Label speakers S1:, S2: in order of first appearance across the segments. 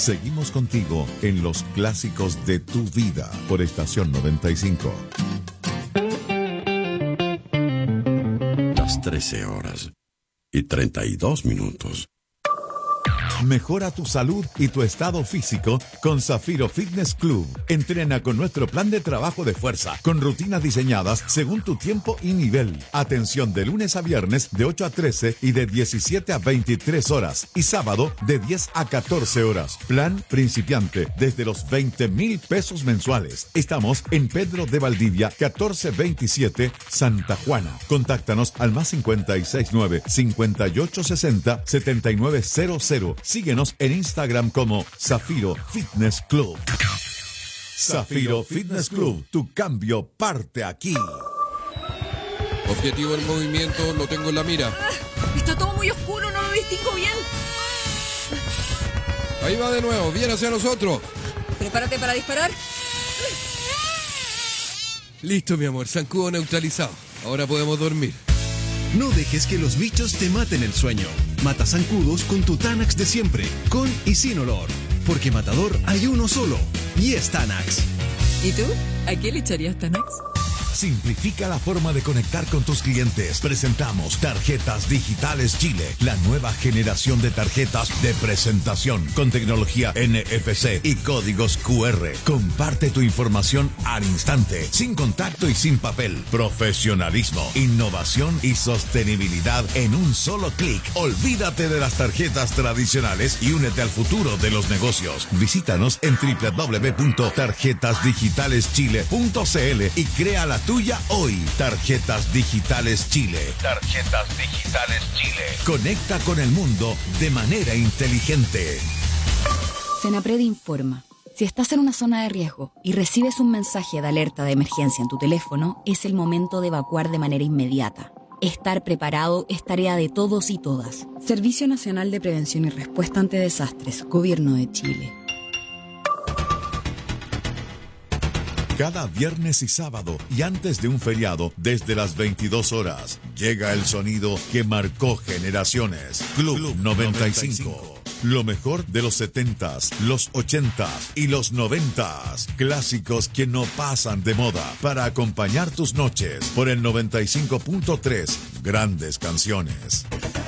S1: Seguimos contigo en los clásicos de tu vida por Estación 95.
S2: Las 13:32.
S1: Mejora tu salud y tu estado físico con Zafiro Fitness Club. Entrena con nuestro plan de trabajo de fuerza, con rutinas diseñadas según tu tiempo y nivel. Atención de lunes a viernes de 8 a 13 y de 17 a 23 horas. Y sábado de 10 a 14 horas. Plan principiante desde los 20,000 pesos mensuales. Estamos en Pedro de Valdivia, 1427, Santa Juana. Contáctanos al +569 5860 7900. Síguenos en Instagram como Zafiro Fitness Club. Zafiro Fitness Club, tu cambio parte aquí.
S3: Objetivo del movimiento, lo tengo en la mira.
S4: Está todo muy oscuro, no me distingo bien.
S3: Ahí va de nuevo, viene hacia nosotros.
S4: Prepárate para disparar.
S3: Listo, mi amor, zancudo neutralizado. Ahora podemos dormir.
S5: No dejes que los bichos te maten el sueño. Mata zancudos con tu Tanax de siempre, con y sin olor. Porque matador hay uno solo, y es Tanax.
S4: ¿Y tú? ¿A qué le echarías Tanax?
S1: Simplifica la forma de conectar con tus clientes. Presentamos Tarjetas Digitales Chile, la nueva generación de tarjetas de presentación con tecnología NFC y códigos QR. Comparte tu información al instante, sin contacto y sin papel. Profesionalismo, innovación y sostenibilidad en un solo clic. Olvídate de las tarjetas tradicionales y únete al futuro de los negocios. Visítanos en www.tarjetasdigitaleschile.cl y crea la tuya hoy. Tarjetas Digitales Chile. Tarjetas Digitales Chile. Conecta con el mundo de manera inteligente.
S6: Senapred informa. Si estás en una zona de riesgo y recibes un mensaje de alerta de emergencia en tu teléfono, es el momento de evacuar de manera inmediata. Estar preparado es tarea de todos y todas. Servicio Nacional de Prevención y Respuesta ante Desastres, Gobierno de Chile.
S1: Cada viernes y sábado y antes de un feriado, desde las 22 horas, llega el sonido que marcó generaciones. Club 95. Lo mejor de los 70s, los 80s y los 90s. Clásicos que no pasan de moda para acompañar tus noches por el 95.3. Grandes canciones.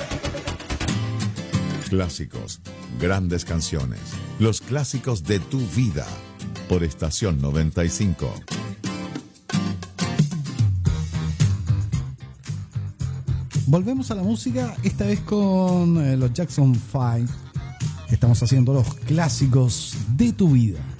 S1: Clásicos, grandes canciones. Los clásicos de tu vida. Por Estación 95.
S7: Volvemos a la música, esta vez con los Jackson 5. Estamos haciendo los clásicos de tu vida.